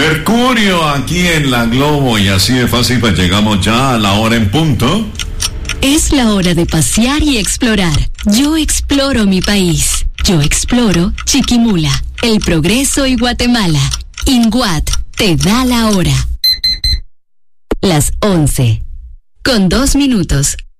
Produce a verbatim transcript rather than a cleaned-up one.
Mercurio aquí en la Globo y así de fácil pues llegamos ya a la hora en punto. Es la hora de pasear y explorar. Yo exploro mi país. Yo exploro Chiquimula, El Progreso y Guatemala. INGUAT te da la hora. Las once. Con dos minutos.